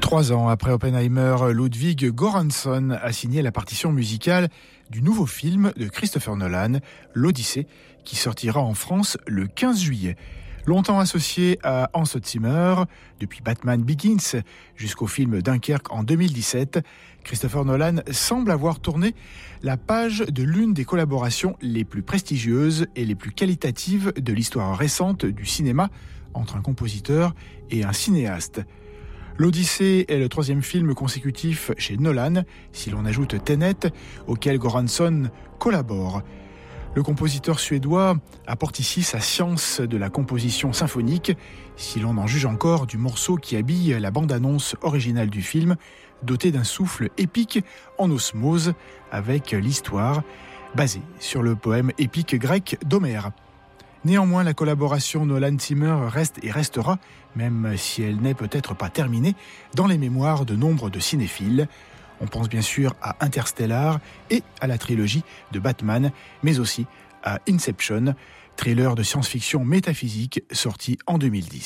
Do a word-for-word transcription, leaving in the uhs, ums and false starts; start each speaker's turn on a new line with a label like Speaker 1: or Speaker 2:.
Speaker 1: Trois ans après Oppenheimer, Ludwig Göransson a signé la partition musicale du nouveau film de Christopher Nolan, l'Odyssée, qui sortira en France le quinze juillet. Longtemps associé à Hans Zimmer, depuis Batman Begins jusqu'au film Dunkerque en deux mille dix-sept, Christopher Nolan semble avoir tourné la page de l'une des collaborations les plus prestigieuses et les plus qualitatives de l'histoire récente du cinéma entre un compositeur et un cinéaste. L'Odyssée est le troisième film consécutif chez Nolan, si l'on ajoute Tenet, auquel Göransson collabore. Le compositeur suédois apporte ici sa science de la composition symphonique, si l'on en juge encore du morceau qui habille la bande-annonce originale du film, doté d'un souffle épique en osmose avec l'histoire, basée sur le poème épique grec d'Homère. Néanmoins, la collaboration Nolan-Zimmer reste et restera, même si elle n'est peut-être pas terminée, dans les mémoires de nombre de cinéphiles. On pense bien sûr à Interstellar et à la trilogie de Batman, mais aussi à Inception, thriller de science-fiction métaphysique sorti en deux mille dix.